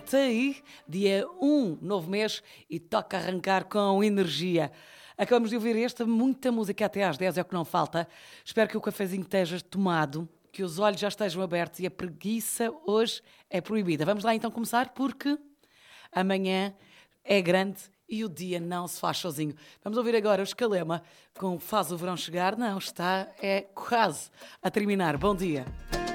mete aí, dia 1, novo mês, e toca arrancar com energia. Acabamos de ouvir muita música até às 10, é o que não falta. Espero que o cafezinho esteja tomado, que os olhos já estejam abertos e a preguiça hoje é proibida. Vamos lá então começar, porque amanhã é grande e o dia não se faz sozinho. Vamos ouvir agora o Escalema com Faz o Verão Chegar. Não, está quase a terminar. Bom dia.